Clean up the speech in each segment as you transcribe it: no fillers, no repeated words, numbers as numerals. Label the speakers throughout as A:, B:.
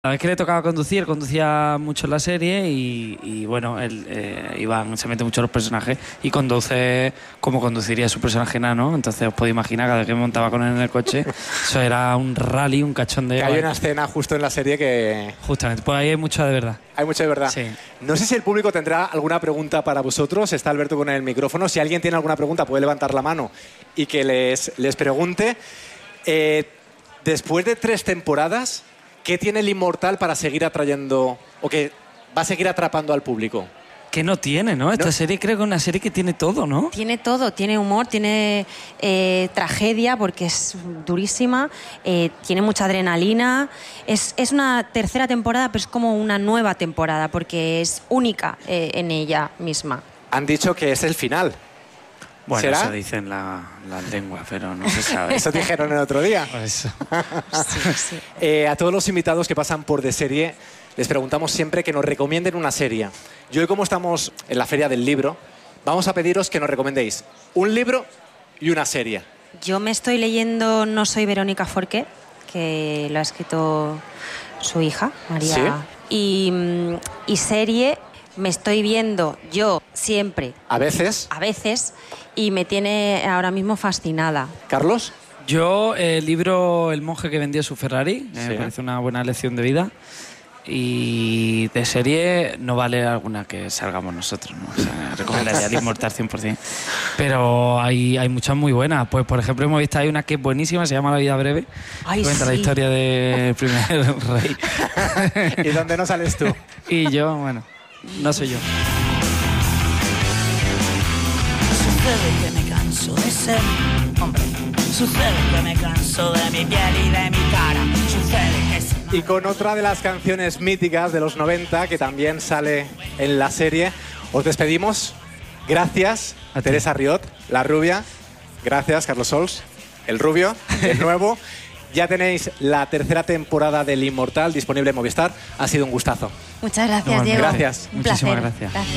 A: La vez que le tocaba conducir, conducía mucho en la serie y bueno, Iván se mete mucho en los personajes y conduce como conduciría su personaje enano. Entonces os podéis imaginar, cada vez que me montaba con él en el coche, eso era un rally, un cachondeo.
B: Hay una escena justo en la serie que...
A: Justamente, pues ahí hay mucho de verdad.
B: Hay mucho de verdad.
A: Sí.
B: No sé si el público tendrá alguna pregunta para vosotros. Está Alberto con el micrófono. Si alguien tiene alguna pregunta puede levantar la mano y que les pregunte. Después de 3 temporadas... ¿Qué tiene el Inmortal para seguir atrayendo o que va a seguir atrapando al público?
A: Que no tiene, ¿no? Esta serie creo que es una serie que tiene todo, ¿no?
C: Tiene todo, tiene humor, tiene tragedia porque es durísima, tiene mucha adrenalina. Es una tercera temporada, pero es como una nueva temporada porque es única en ella misma.
B: Han dicho que es el final.
A: Bueno,
B: ¿será?
A: eso dicen las lenguas, pero no se sabe.
B: Eso dijeron el otro día.
A: Por eso.
C: Sí.
B: A todos los invitados que pasan por De Serie les preguntamos siempre que nos recomienden una serie. Y hoy, como estamos en la Feria del Libro, vamos a pediros que nos recomendéis un libro y una serie.
C: Yo me estoy leyendo No soy Verónica Forqué, que lo ha escrito su hija, María.
B: ¿Sí?
C: Y serie me estoy viendo yo siempre.
B: A veces.
C: Y me tiene ahora mismo fascinada.
B: ¿Carlos?
A: Yo, el libro El monje que vendió su Ferrari, me parece una buena lección de vida. Y de serie no vale alguna que salgamos nosotros, ¿no? O sea, recomendaría El Inmortal 100%. Pero hay muchas muy buenas. Pues, por ejemplo, hemos visto hay una que es buenísima, se llama La vida breve.
C: Ay,
A: cuenta la
C: sí.
A: historia del primer rey.
B: ¿Y dónde no sales tú?
A: Y yo, bueno, no soy yo.
D: Sucede que me canso de ser hombre. Sucede que me canso de mi piel y de mi cara. Sucede que si no...
B: Y con otra de las canciones míticas de los 90, que también sale en la serie, os despedimos. Gracias a Teresa Riot, la rubia. Gracias, Carlos Sols, el rubio, el nuevo. Ya tenéis la tercera temporada del Inmortal disponible en Movistar. Ha sido un gustazo.
C: Muchas gracias, Diego.
B: Gracias.
C: Un
A: Muchísimas
C: placer.
A: gracias.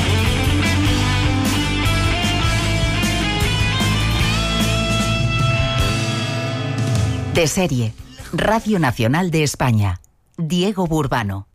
E: De Serie, Radio Nacional de España. Diego Burbano.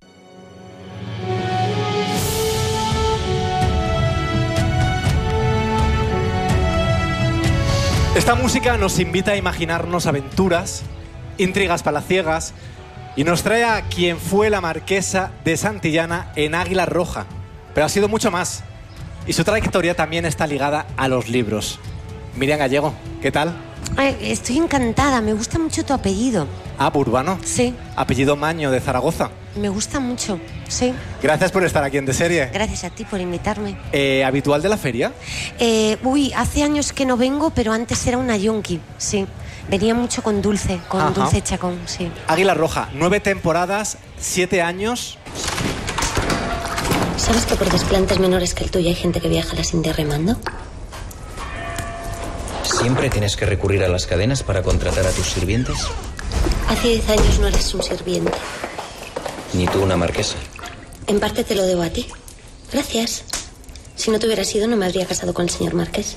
B: Esta música nos invita a imaginarnos aventuras, intrigas palaciegas y nos trae a quien fue la marquesa de Santillana en Águila Roja. Pero ha sido mucho más. Y su trayectoria también está ligada a los libros. Miriam Gallego, ¿qué tal?
F: Ay, estoy encantada, me gusta mucho tu apellido.
B: Ah, Burbano.
F: Sí,
B: Apellido Maño, de Zaragoza.
F: me gusta mucho, sí.
B: Gracias por estar aquí en De Serie.
F: Gracias a ti por invitarme.
B: ¿Habitual de la feria?
F: Hace años que no vengo, pero antes era una yonki, sí. Venía mucho con Dulce,
B: Ajá.
F: Dulce Chacón, sí.
B: Águila Roja, 9 temporadas, 7 años.
G: ¿Sabes que por desplantes menores que el tuyo hay gente que viaja a las Indias remando?
H: ¿Siempre tienes que recurrir a las cadenas para contratar a tus sirvientes?
G: Hace 10 años no eres un sirviente.
H: Ni tú una marquesa.
G: En parte te lo debo a ti. Gracias. Si no te hubiera sido, no me habría casado con el señor Marqués.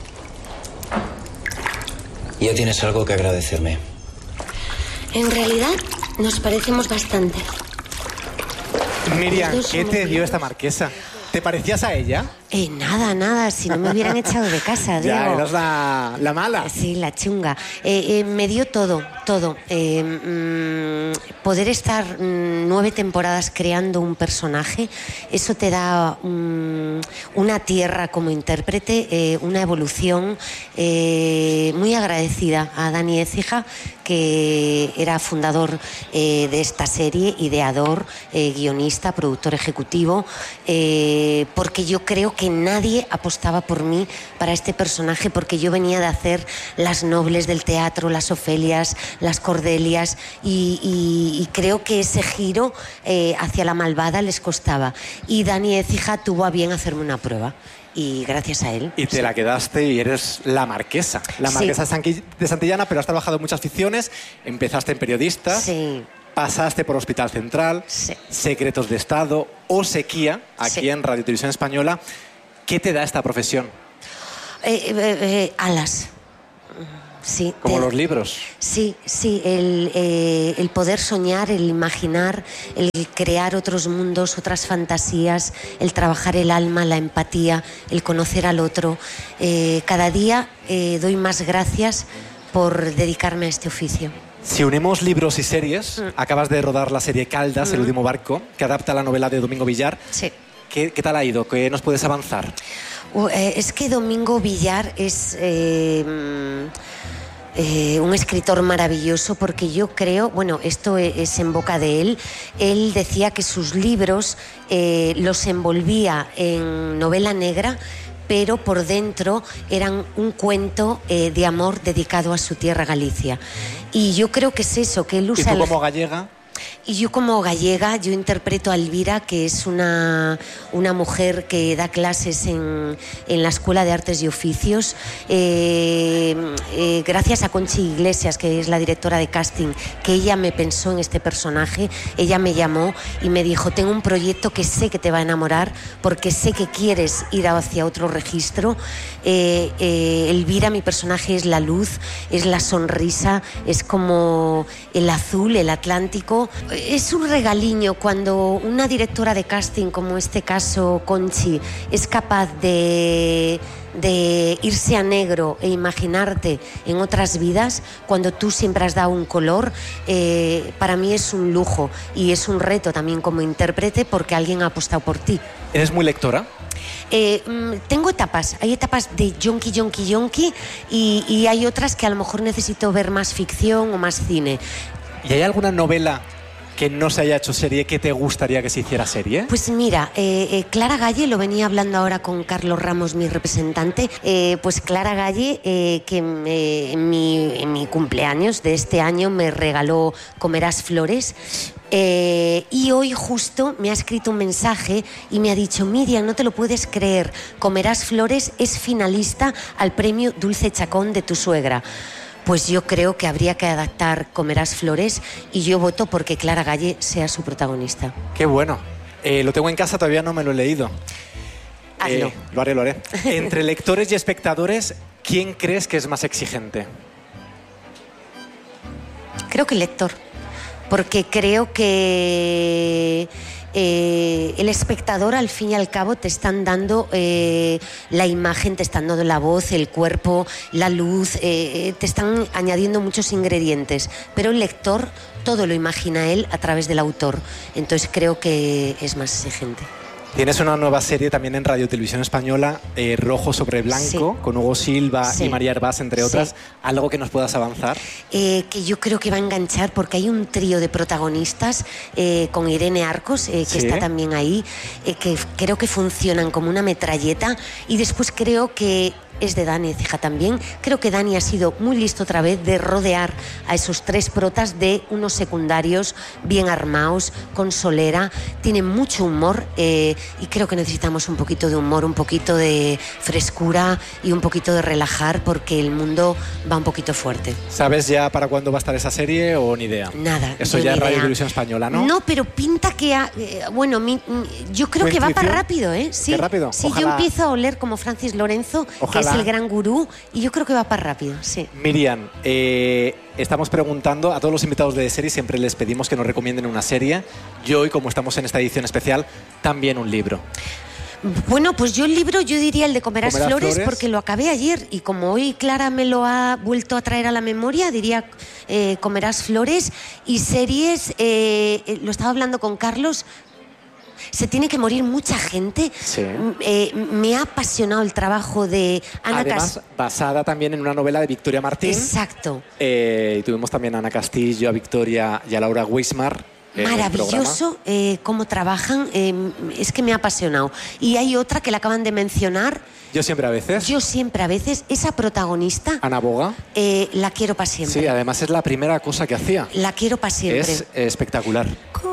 H: Ya tienes algo que agradecerme.
G: En realidad, nos parecemos bastante.
B: Miriam,
G: Los dos
B: ¿qué
G: somos
B: te dio
G: primos.
B: esta marquesa? ¿Te parecías a ella?
F: Nada, si no me hubieran echado de casa, Diego.
B: Ya, eras la mala.
F: Sí, la chunga. Me dio todo. Poder estar 9 temporadas creando un personaje, eso te da una tierra como intérprete, una evolución. Muy agradecida a Dani Écija, que era fundador de esta serie, ideador, guionista, productor ejecutivo, porque yo creo que nadie apostaba por mí para este personaje, porque yo venía de hacer las nobles del teatro, las Ofelias, las Cordelias, y creo que ese giro hacia la malvada les costaba. Y Dani Écija tuvo a bien hacerme una prueba. Y gracias a él.
B: Y te la quedaste y eres la marquesa. La marquesa de Santillana, pero has trabajado en muchas ficciones. Empezaste en periodista.
F: Sí.
B: Pasaste por Hospital Central.
F: Sí.
B: Secretos de Estado o Sequía, aquí en Radio Televisión Española. ¿Qué te da esta profesión?
F: Alas. Sí,
B: como los libros.
F: Sí, el poder soñar, el imaginar, el crear otros mundos, otras fantasías, el trabajar el alma, la empatía, el conocer al otro. Cada día doy más gracias por dedicarme a este oficio.
B: Si unimos libros y series, acabas de rodar la serie Caldas, El último barco, que adapta la novela de Domingo Villar.
F: Sí.
B: ¿Qué tal ha ido? ¿Qué nos puedes avanzar?
F: Es que Domingo Villar es un escritor maravilloso, porque yo creo, bueno, esto es en boca de él decía que sus libros los envolvía en novela negra, pero por dentro eran un cuento de amor dedicado a su tierra, Galicia. Y yo creo que es eso, que él usa...
B: ¿Y tú como gallega?
F: Y yo como gallega, yo interpreto a Elvira, que es una mujer que da clases en la Escuela de Artes y Oficios. Gracias a Conchi Iglesias, que es la directora de casting, que ella me pensó en este personaje. Ella me llamó y me dijo, tengo un proyecto que sé que te va a enamorar, porque sé que quieres ir hacia otro registro. Elvira, mi personaje, es la luz, es la sonrisa, es como el azul, el Atlántico. Es un regaliño cuando una directora de casting, como este caso Conchi, es capaz de irse a negro e imaginarte en otras vidas, cuando tú siempre has dado un color. Para mí es un lujo y es un reto también como intérprete, porque alguien ha apostado por ti.
B: ¿Eres muy lectora?
F: Tengo etapas, hay etapas de yonki y hay otras que a lo mejor necesito ver más ficción o más cine.
B: ¿Y hay alguna novela que no se haya hecho serie que te gustaría que se hiciera serie?
F: Pues mira, Clara Galle, lo venía hablando ahora con Carlos Ramos, mi representante, pues Clara Galle, que en mi cumpleaños de este año me regaló Comerás Flores. Y hoy justo me ha escrito un mensaje y me ha dicho, Miriam, no te lo puedes creer, Comerás Flores es finalista al premio Dulce Chacón de tu suegra. Pues yo creo que habría que adaptar Comerás Flores, y yo voto porque Clara Galle sea su protagonista.
B: Qué bueno. Lo tengo en casa, todavía no me lo he leído.
F: Hazlo.
B: Lo haré. Entre lectores y espectadores, ¿quién crees que es más exigente?
F: Creo que el lector, porque creo que el espectador, al fin y al cabo, te están dando la imagen, te están dando la voz, el cuerpo, la luz, te están añadiendo muchos ingredientes, pero el lector todo lo imagina él a través del autor, entonces creo que es más exigente.
B: Tienes una nueva serie también en Radio Televisión Española, Rojo sobre Blanco, con Hugo Silva y María Hervás, entre otras. ¿Algo que nos puedas avanzar?
F: Que yo creo que va a enganchar, porque hay un trío de protagonistas con Irene Arcos, que está también ahí, que creo que funcionan como una metralleta, y después creo que es de Dani Ceja también. Creo que Dani ha sido muy listo otra vez de rodear a esos tres protas de unos secundarios bien armados, con solera. Tiene mucho humor y creo que necesitamos un poquito de humor, un poquito de frescura y un poquito de relajar, porque el mundo va un poquito fuerte.
B: ¿Sabes ya para cuándo va a estar esa serie o ni idea?
F: Nada.
B: Eso ya es Radio Televisión Española, ¿no?
F: No, pero pinta que... yo creo que va para rápido, ¿eh? Sí,
B: ¿qué rápido?
F: Sí,
B: Ojalá.
F: yo empiezo a oler como Francis Lorenzo,
B: Ojalá.
F: que es el gran gurú, y yo creo que va para rápido, sí.
B: Miriam, estamos preguntando a todos los invitados de serie, siempre les pedimos que nos recomienden una serie. Y hoy, como estamos en esta edición especial, también un libro.
F: Bueno, pues yo el libro, yo diría el de Comerás Flores, porque lo acabé ayer, y como hoy Clara me lo ha vuelto a traer a la memoria, diría Comerás Flores. Y series, lo estaba hablando con Carlos, se tiene que morir mucha gente.
B: Sí.
F: Me ha apasionado el trabajo de Ana
B: Además, basada también en una novela de Victoria Martín.
F: Exacto.
B: Y tuvimos también a Ana Castillo, a Victoria y a Laura Weismar.
F: Maravilloso cómo trabajan, es que me ha apasionado. Y hay otra que la acaban de mencionar.
B: Yo siempre a veces.
F: Esa protagonista,
B: Ana Boga.
F: la quiero para siempre.
B: Sí, además es la primera cosa que hacía.
F: La quiero para siempre.
B: Es espectacular.